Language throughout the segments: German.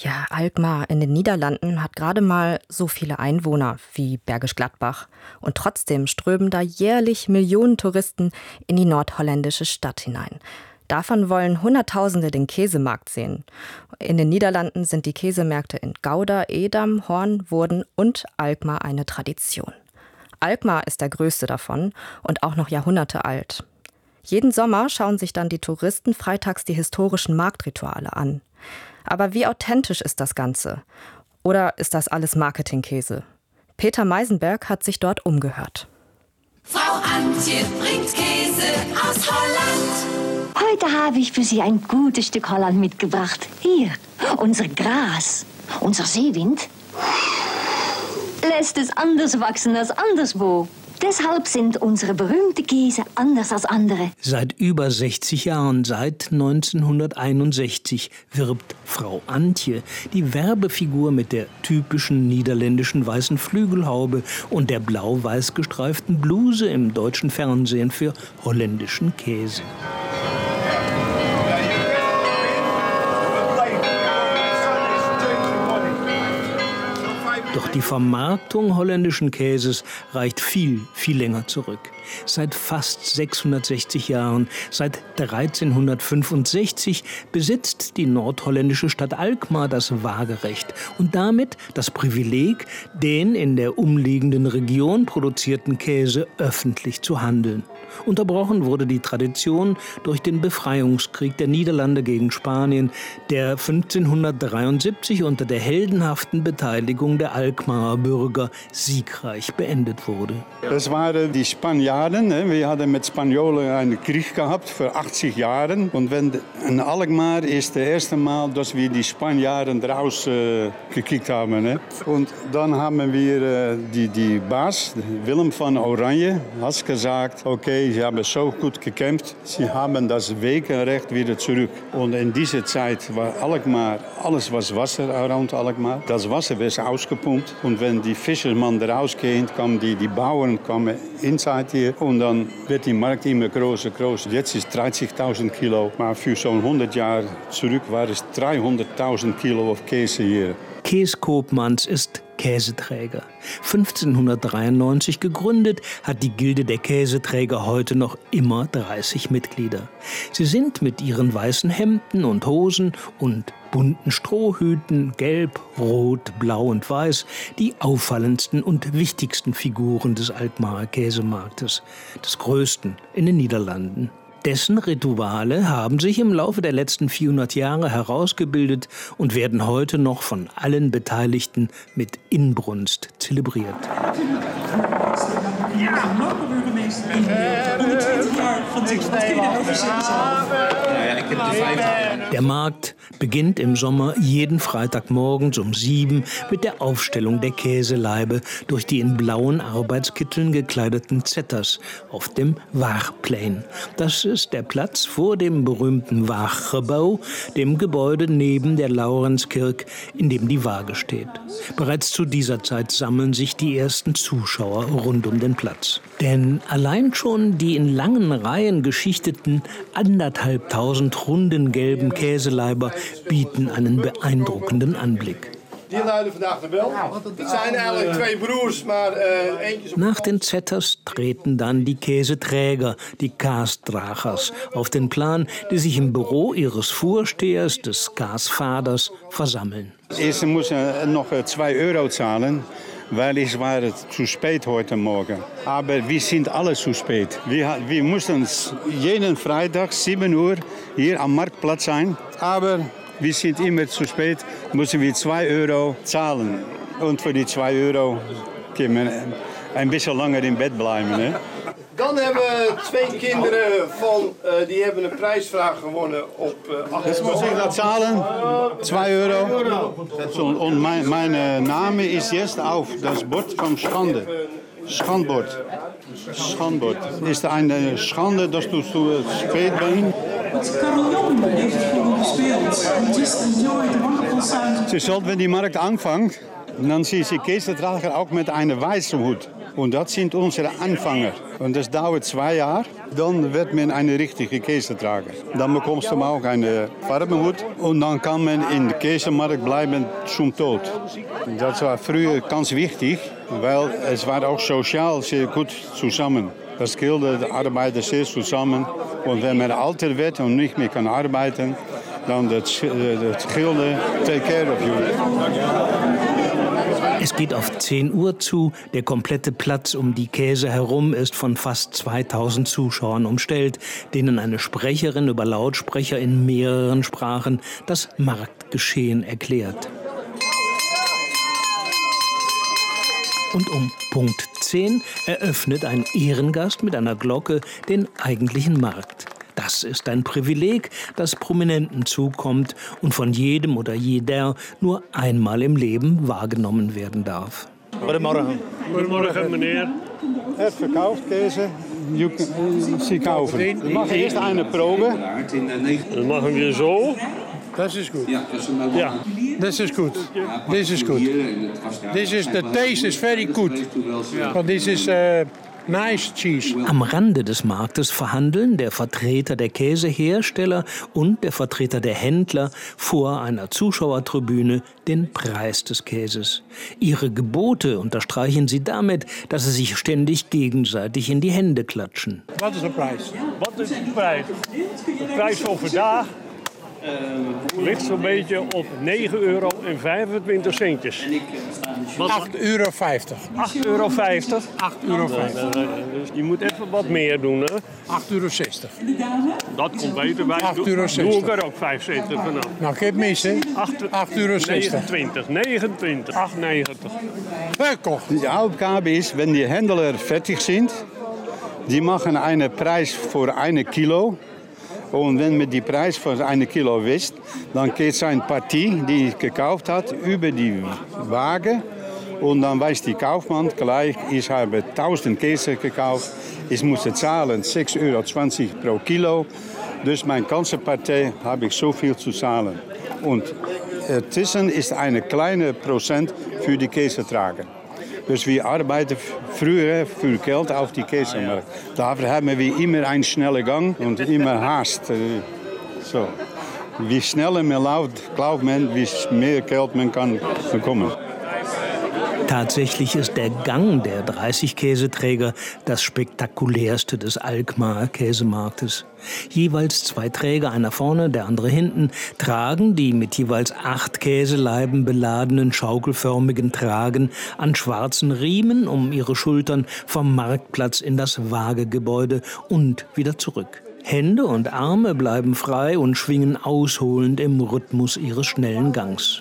Ja, Alkmaar in den Niederlanden hat gerade mal so viele Einwohner wie Bergisch Gladbach. Und trotzdem strömen da jährlich Millionen Touristen in die nordholländische Stadt hinein. Davon wollen Hunderttausende den Käsemarkt sehen. In den Niederlanden sind die Käsemärkte in Gouda, Edam, Hoorn, Woerden und Alkmaar eine Tradition. Alkmaar ist der größte davon und auch noch Jahrhunderte alt. Jeden Sommer schauen sich dann die Touristen freitags die historischen Marktrituale an. Aber wie authentisch ist das Ganze? Oder ist das alles Marketingkäse? Peter Meisenberg hat sich dort umgehört. Frau Antje bringt Käse aus Holland. Heute habe ich für Sie ein gutes Stück Holland mitgebracht. Hier, unser Gras, unser Seewind lässt es anders wachsen als anderswo. Deshalb sind unsere berühmten Käse anders als andere. Seit über 60 Jahren, seit 1961, wirbt Frau Antje, die Werbefigur mit der typischen niederländischen weißen Flügelhaube und der blau-weiß gestreiften Bluse im deutschen Fernsehen für holländischen Käse. Doch die Vermarktung holländischen Käses reicht viel, viel länger zurück. Seit fast 660 Jahren, seit 1365, besitzt die nordholländische Stadt Alkmaar das Waagerecht und damit das Privileg, den in der umliegenden Region produzierten Käse öffentlich zu handeln. Unterbrochen wurde die Tradition durch den Befreiungskrieg der Niederlande gegen Spanien, der 1573 unter der heldenhaften Beteiligung der Alkmaarer Bürger siegreich beendet wurde. Das waren die Spanjaarden. Wir hatten mit Spaniolen einen Krieg gehabt für 80 Jahre. Und in Alkmaar ist das erste Mal, dass wir die Spanjaarden raus gekickt haben. Und dann haben wir die Baas, Willem van Oranje, hat gesagt, okay, sie haben so gut gekämpft, sie haben das Wegenrecht wieder zurück. Und in dieser Zeit war Alkmaar, alles was Wasser rund Alkmaar, das Wasser wird ausgepumpt. Und wenn die Fischermann rausgehen, kommen die Bauern kommen inside hier. Und dann wird die Markt immer größer. Jetzt ist 30.000 Kilo, maar für so 100 Jahre zurück war es 300.000 Kilo auf Käse hier. Kees Koopmans ist Käseträger. 1593 gegründet, hat die Gilde der Käseträger heute noch immer 30 Mitglieder. Sie sind mit ihren weißen Hemden und Hosen und bunten Strohhüten, gelb, rot, blau und weiß, die auffallendsten und wichtigsten Figuren des Alkmaarer Käsemarktes, des größten in den Niederlanden. Dessen Rituale haben sich im Laufe der letzten 400 Jahre herausgebildet und werden heute noch von allen Beteiligten mit Inbrunst zelebriert. Der Markt beginnt im Sommer jeden Freitagmorgens um 7 mit der Aufstellung der Käseleibe durch die in blauen Arbeitskitteln gekleideten Zetters auf dem Waagplein. Das ist der Platz vor dem berühmten Waaggebouw, dem Gebäude neben der Laurenskirk, in dem die Waage steht. Bereits zu dieser Zeit sammeln sich die ersten Zuschauer rund um den Platz. Denn allein schon die in langen Reihen geschichteten 1.500 runden gelben Käseleiber bieten einen beeindruckenden Anblick. Nach den Zetters treten dann die Käseträger, die Kaasdragers, auf den Plan, die sich im Büro ihres Vorstehers, des Kaasvaders, versammeln. Eerst moesten noch 2 Euro zahlen, weil ich war zu spät heute Morgen. Aber wir sind alle zu spät. Wir mussten jeden Freitag 7 Uhr hier am Marktplatz sein. Aber wir sind immer zu spät, müssen wir 2 Euro zahlen. Und für die 2 Euro können wir ein bisschen länger im Bett bleiben. Ne? Dan hebben 2 kinderen die hebben een prijsvraag gewonnen op 8 Jetzt muss ich das zahlen, 2 Euro. Und mein Name ist jetzt auf das Bord vom Schande. Schandbord. Schandbord. Ist eine Schande, dass du zu spät bist? Sie sollten, wenn die Markt anfängt, dann sind die Käsetrager auch mit einem weißen Hut. Und das sind unsere Anfänger. Und das dauert 2 Jahre. dann wird man eine richtige Käse tragen. Dann bekommst du auch eine Farbenhut und dann kann man in der Käsemarkt bleiben zum Tod. Das war früher ganz wichtig, weil es war auch sozial sehr gut zusammen. Das Gilde, die Arbeiter sehr zusammen. Und wenn man älter wird und nicht mehr kann arbeiten, dann das Gilde take care of you. Es geht auf 10 Uhr zu. Der komplette Platz um die Käse herum ist von fast 2000 Zuschauern umstellt, denen eine Sprecherin über Lautsprecher in mehreren Sprachen das Marktgeschehen erklärt. Und um Punkt 10 eröffnet ein Ehrengast mit einer Glocke den eigentlichen Markt. Das ist ein Privileg, das Prominenten zukommt und von jedem oder jeder nur einmal im Leben wahrgenommen werden darf. Guten Morgen. Guten Morgen, meneer. Het verkauft Käse, Sie kaufen. Wir machen erst eine Probe. Das machen wir so. Das ist gut. Ja. This is good. This is good. This is the taste is very good. But this is nice cheese. Am Rande des Marktes verhandeln der Vertreter der Käsehersteller und der Vertreter der Händler vor einer Zuschauertribüne den Preis des Käses. Ihre Gebote unterstreichen sie damit, dass sie sich ständig gegenseitig in die Hände klatschen. Wat is de prijs? Wat is de prijs? De prijs van vandaag ligt zo'n beetje op €9,25. €8,50. €8,50. €8,50. Dus je moet even wat meer doen, hè? €8,60. Dat komt beter bij. €8,60. Doe ik er ook 5 centen vanaf. Nou, geef mis, hè? €8,60. 29, 8,90. Verkocht. Die Aufgabe ist, wenn die Händler fertig sind, die machen einen Preis für 1 Kilo. Und wenn man die Preis für 1 Kilo wisst, dann geht seine Partie, die gekauft hat, über die Waage. Und dann weiß die Kaufmann gleich, ich habe 1000 Käse gekauft, ich muss zahlen 6,20 € pro Kilo. Dus meine ganze Partei habe ich so viel zu zahlen. Und dazwischen ist eine kleine Prozent für die Käsetrager. Dus wir arbeiten früher für Geld auf die Käsemarkt. Dafür haben wir immer einen schnellen Gang und immer Haast. So. Wie schneller man läuft, glaubt man, wie mehr Geld man kann bekommen. Tatsächlich ist der Gang der 30 Käseträger das spektakulärste des Alkmaar Käsemarktes. Jeweils 2 Träger, einer vorne, der andere hinten, tragen die mit jeweils 8 Käseleiben beladenen schaukelförmigen Tragen an schwarzen Riemen um ihre Schultern vom Marktplatz in das Waagegebäude und wieder zurück. Hände und Arme bleiben frei und schwingen ausholend im Rhythmus ihres schnellen Gangs.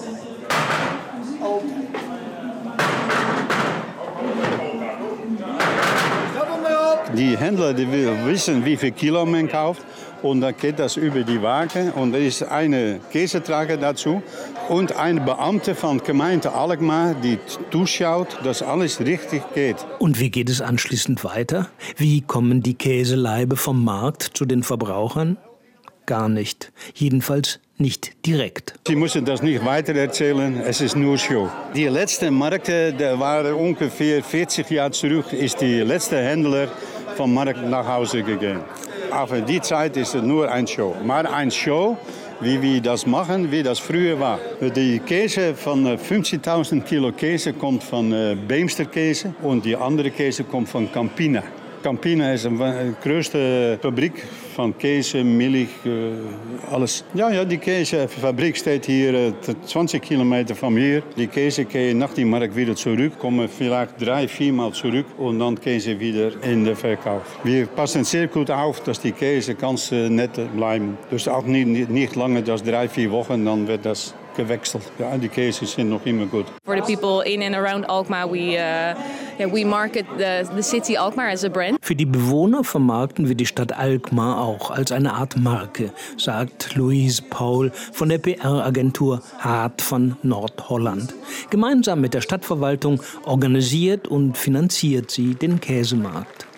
Die Händler die wissen, wie viel Kilo man kauft. Und dann geht das über die Waage. Und da ist eine Käsetrager dazu. Und ein Beamte von Gemeinde Alkmaar, die zuschaut, dass alles richtig geht. Und wie geht es anschließend weiter? Wie kommen die Käseleibe vom Markt zu den Verbrauchern? Gar nicht. Jedenfalls nicht direkt. Sie müssen das nicht weiter erzählen, es ist nur Show. Die letzten Märkte, da waren ungefähr 40 Jahre zurück, ist die letzte Händler vom Markt nach Hause gegangen. Aber die Zeit ist es nur ein Show. Maar ein Show, wie wir das machen, wie das früher war. Die Käse von 50.000 Kilo Käse kommt von Beemsterkäse und die andere Käse kommt von Campina. Campina ist de größte Fabrik van Käse, Milch, alles. Ja, die Käsefabrik steht hier 20 Kilometer von hier. Die Käse gehen nach die Markt wieder zurück, kommen vielleicht 3-4 Mal zurück und dann Käse wieder in den Verkauf. Wir passen sehr gut auf, dass die Käse ganz nett bleiben. Dus auch nicht lange, das 3-4 Wochen, dann wird das gewechselt. Ja, die Käse sind noch immer gut. For the people in and around Alkmaar, we market the city Alkmaar as a brand. Für die Bewohner vermarkten wir die Stadt Alkmaar auch als eine Art Marke, sagt Louise Paul von der PR-Agentur Hart von Nordholland. Gemeinsam mit der Stadtverwaltung organisiert und finanziert sie den Käsemarkt.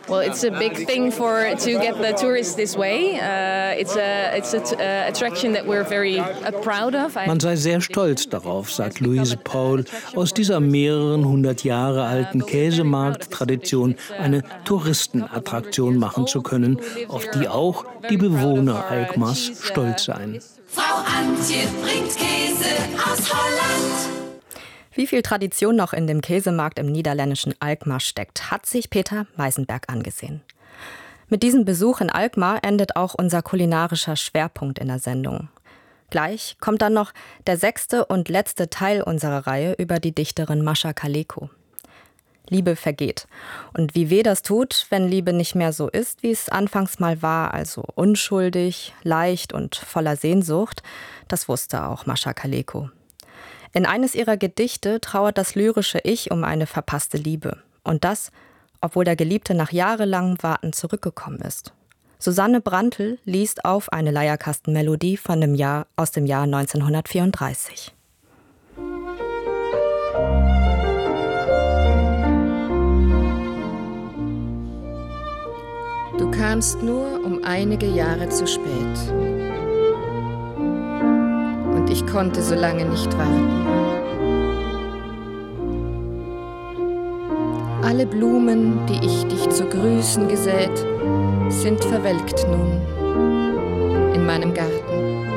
Well, it's a big thing to get the tourists this way. It's a attraction that we're very proud of. Man sei sehr stolz darauf, sagt Louise Paul, aus dieser mehreren hundert Jahre alten Käsemarkt-Tradition eine Touristenattraktion machen zu können, auf die auch die Bewohner Alkmaars stolz seien. Frau Antje bringt Käse aus Holland. Wie viel Tradition noch in dem Käsemarkt im niederländischen Alkmaar steckt, hat sich Peter Meisenberg angesehen. Mit diesem Besuch in Alkmaar endet auch unser kulinarischer Schwerpunkt in der Sendung. Gleich kommt dann noch der 6. und letzte Teil unserer Reihe über die Dichterin Mascha Kaleko. Liebe vergeht. Und wie weh das tut, wenn Liebe nicht mehr so ist, wie es anfangs mal war, also unschuldig, leicht und voller Sehnsucht, das wusste auch Mascha Kaleko. In eines ihrer Gedichte trauert das lyrische Ich um eine verpasste Liebe. Und das, obwohl der Geliebte nach jahrelangem Warten zurückgekommen ist. Susanne Brandl liest auf eine Leierkastenmelodie aus dem Jahr 1934. Du kamst nur um einige Jahre zu spät. Und ich konnte so lange nicht warten. Alle Blumen, die ich dich zu grüßen gesät, sind verwelkt nun in meinem Garten.